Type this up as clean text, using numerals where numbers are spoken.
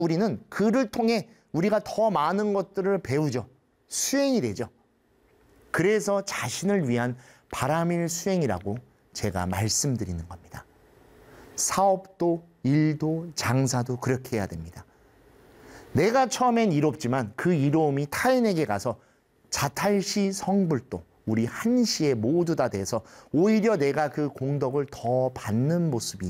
우리는 그를 통해 우리가 더 많은 것들을 배우죠. 수행이 되죠. 그래서 자신을 위한 바람일 수행이라고 제가 말씀드리는 겁니다. 사업도 일도 장사도 그렇게 해야 됩니다. 내가 처음엔 이롭지만 그 이로움이 타인에게 가서 자탈시 성불도 우리 한시에 모두 다 돼서 오히려 내가 그 공덕을 더 받는 모습이